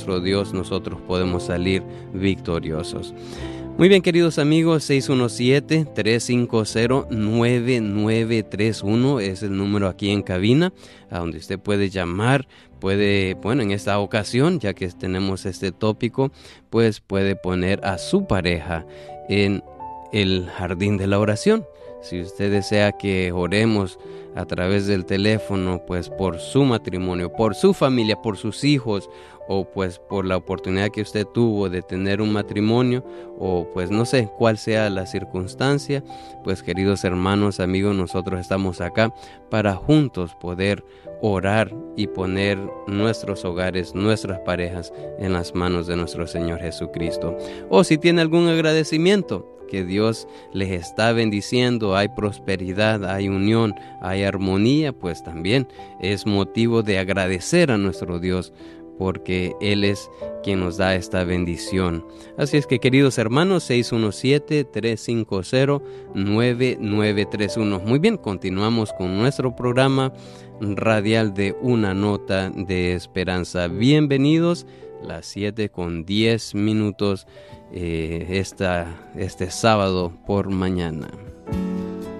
nuestro Dios nosotros podemos salir victoriosos. Muy bien, queridos amigos, 617-350-9931 es el número aquí en cabina, a donde usted puede llamar, en esta ocasión, ya que tenemos este tópico, pues puede poner a su pareja en el jardín de la oración. Si usted desea que oremos a través del teléfono, pues por su matrimonio, por su familia, por sus hijos, o pues por la oportunidad que usted tuvo de tener un matrimonio, o pues no sé cuál sea la circunstancia, pues queridos hermanos, amigos, nosotros estamos acá para juntos poder orar y poner nuestros hogares, nuestras parejas en las manos de nuestro Señor Jesucristo. O si tiene algún agradecimiento, que Dios les está bendiciendo, hay prosperidad, hay unión, hay armonía, pues también es motivo de agradecer a nuestro Dios, porque Él es quien nos da esta bendición. Así es que, queridos hermanos, 617-350-9931. Muy bien, continuamos con nuestro programa radial de Una Nota de Esperanza. Bienvenidos, las 7:10 este sábado por mañana.